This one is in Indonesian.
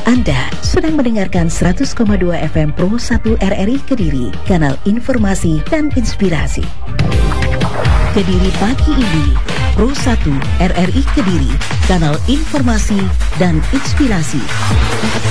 Anda sedang mendengarkan 100,2 FM Pro 1 RRI Kediri, kanal informasi dan inspirasi. Kediri pagi ini, Pro 1 RRI Kediri, kanal informasi dan inspirasi.